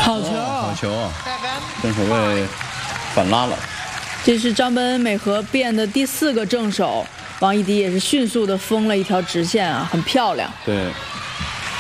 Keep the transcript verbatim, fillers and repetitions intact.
好球， 哦、好球啊！正手位反拉了。 这是张本美和变的第四个正手，王艺迪也是迅速的封了一条直线啊，很漂亮。 对。